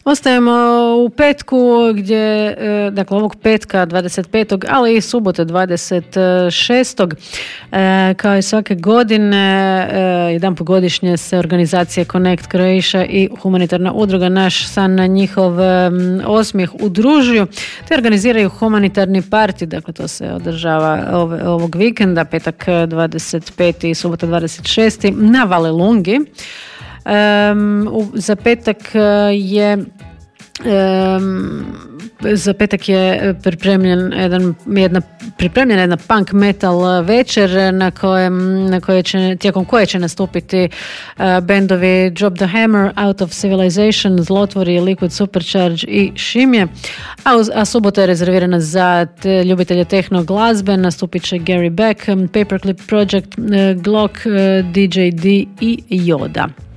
Ostajemo u petku gdje, dakle ovog petka 25. ali i subote 26. Kao i svake godine, jedanput godišnje se organizacija Connect Croatia i humanitarna udruga Naš san na njihov osmijeh udružuju te organiziraju humanitarni parti, dakle to se održava ovog vikenda, petak 25. i subota 26. na Valelungi. Za petak je pripremljena jedna punk metal večer tijekom koje će nastupiti bendovi Drop the Hammer, Out of Civilization, Zlotvori, Liquid Supercharge i Šimje, a subota je rezervirana za ljubitelje tehno glazbe. Nastupit će Gary Beck, Paperclip Project, Glock, DJ D i Yoda.